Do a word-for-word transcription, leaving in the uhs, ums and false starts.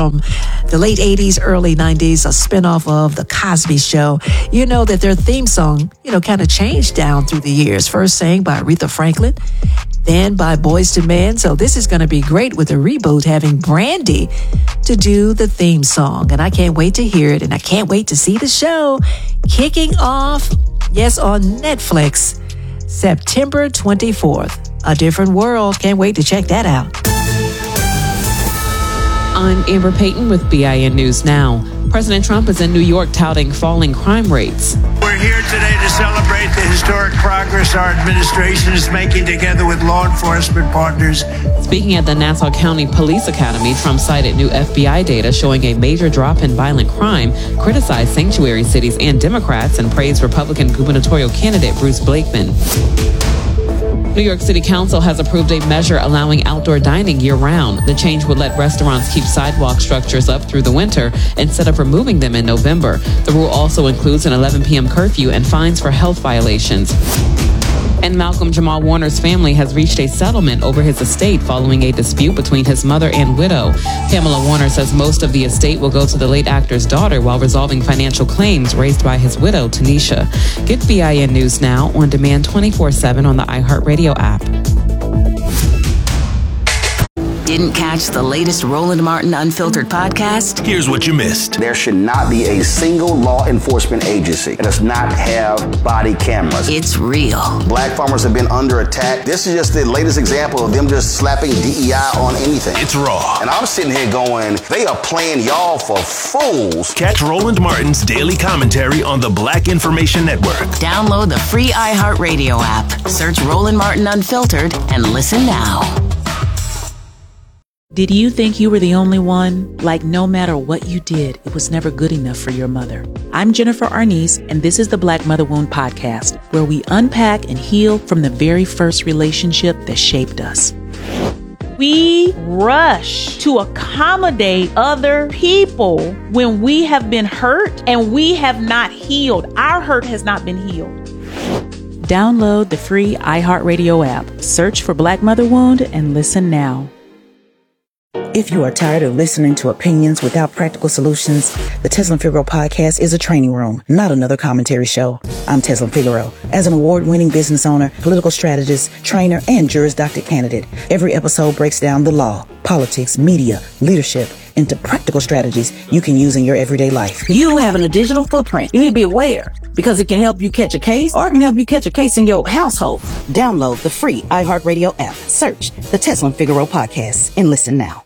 from the late eighties, early nineties, a spinoff of The Cosby Show. You know that their theme song, you know, kind of changed down through the years. First sang by Aretha Franklin, then by Boyz two Men. So this is going to be great with the reboot having Brandy to do the theme song. And I can't wait to hear it. And I can't wait to see the show kicking off, yes, on Netflix, September twenty-fourth. A Different World. Can't wait to check that out. I'm Amber Payton with B I N News Now. President Trump is in New York touting falling crime rates. We're here today to celebrate the historic progress our administration is making together with law enforcement partners. Speaking at the Nassau County Police Academy, Trump cited new F B I data showing a major drop in violent crime, criticized sanctuary cities and Democrats, and praised Republican gubernatorial candidate Bruce Blakeman. New York City Council has approved a measure allowing outdoor dining year-round. The change would let restaurants keep sidewalk structures up through the winter instead of removing them in November. The rule also includes an eleven p.m. curfew and fines for health violations. And Malcolm Jamal Warner's family has reached a settlement over his estate following a dispute between his mother and widow. Pamela Warner says most of the estate will go to the late actor's daughter while resolving financial claims raised by his widow, Tanisha. Get B I N News Now on demand twenty-four seven on the iHeartRadio app. Didn't catch the latest Roland Martin Unfiltered podcast? Here's what you missed. There should not be a single law enforcement agency that does not have body cameras. It's real. Black farmers have been under attack. This is just the latest example of them just slapping D E I on anything. It's raw. And I'm sitting here going, they are playing y'all for fools. Catch Roland Martin's daily commentary on the Black Information Network. Download the free iHeartRadio app. Search Roland Martin Unfiltered and listen now. Did you think you were the only one? Like, no matter what you did, it was never good enough for your mother. I'm Jennifer Arnice, and this is the Black Mother Wound Podcast, where we unpack and heal from the very first relationship that shaped us. We rush to accommodate other people when we have been hurt and we have not healed. Our hurt has not been healed. Download the free iHeartRadio app. Search for Black Mother Wound and listen now. If you are tired of listening to opinions without practical solutions, the Teslin Figaro podcast is a training room, not another commentary show. I'm Teslin Figaro. As an award-winning business owner, political strategist, trainer, and Juris Doctor candidate, every episode breaks down the law, politics, media, leadership, into practical strategies you can use in your everyday life. You having a digital footprint. You need to be aware because it can help you catch a case or it can help you catch a case in your household. Download the free iHeartRadio app. Search the Teslin Figaro podcast and listen now.